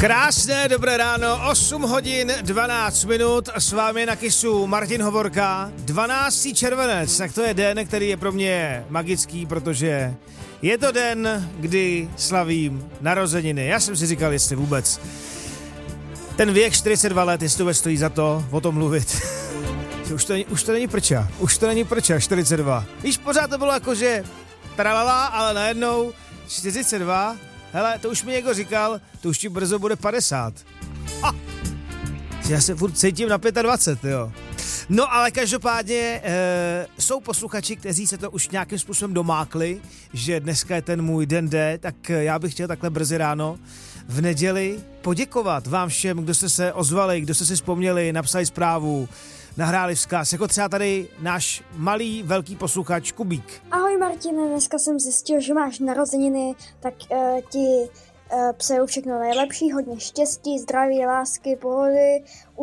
Krásné dobré ráno, 8 hodin 12 minut, s vámi na Kissu Martin Hovorka. 12. červenec, tak to je den, který je pro mě magický, protože je to den, kdy slavím narozeniny. Já jsem si říkal, jestli vůbec ten věk 42 let, jestli to stojí za to o tom mluvit. už to není prča, 42. Víš, pořád to bylo jako, že tralala, ale najednou 42. Hele, to už mi někdo říkal, to už ti brzo bude 50. Já se furt cítím na 25, jo. No ale každopádně jsou posluchači, kteří se to už nějakým způsobem domákli, že dneska je ten můj den D, tak já bych chtěl takhle brzy ráno v neděli poděkovat vám všem, kdo jste se ozvali, kdo jste si vzpomněli, napsali zprávu, nahráli vzkaz, jako třeba tady náš malý, velký posluchač Kubík. Ahoj Martine, dneska jsem zjistil, že máš narozeniny, tak ti přeju všechno nejlepší, hodně štěstí, zdraví, lásky, pohody,